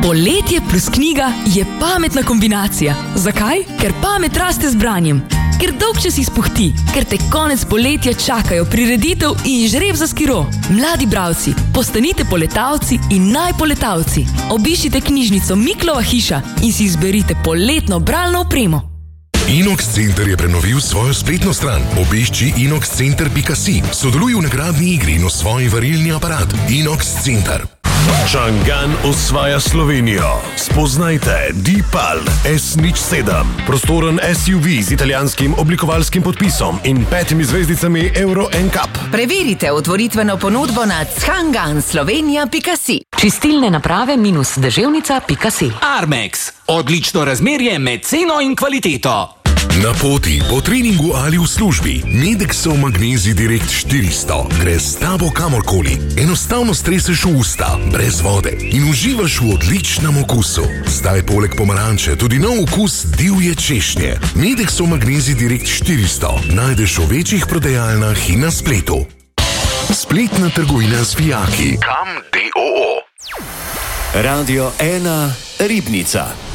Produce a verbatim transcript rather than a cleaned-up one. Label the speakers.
Speaker 1: Poletje plus knjiga je pametna kombinacija. Zakaj? Ker pamet raste z branjem. Ker dolgčas izpuhti, ker te konec poletja čakajo prireditev in žreb za skiro. Mladi bralci, postanite poletavci in najpoletavci. Obiščite knjižnico Miklova hiša in si izberite poletno bralno opremo.
Speaker 2: Inox Center je prenovil svojo spletno stran. Obišči inox center pika si. Sodeluj v nagradni igri in osvoji varilni aparat. Inox Center.
Speaker 3: Čangan osvaja Slovenijo. Spoznajte Deepal S nič sedem. Prostoren S U V z italijanskim oblikovalskim podpisom in petimi zvezdicami Euro N C A P.
Speaker 4: Preverite otvoritveno ponudbo na čangan slovenija pika si.
Speaker 5: Čistilne naprave minus deževnica pika si.
Speaker 6: Armex. Odlično razmerje med ceno in kvaliteto.
Speaker 2: Na poti, po treningu ali v službi, Medexov Magnezij Direkt štiristo gre s tabo kamorkoli. Enostavno streseš v usta, brez vode in uživaš v odličnem okusu. Zdaj poleg pomaranče tudi nov okus divje češnje. Medexov Magnezij Direkt štiristo najdeš v večjih prodajalnah in na spletu. Spletna trgovina z vijaki. Kam D O O.
Speaker 7: Radio ena Ribnica.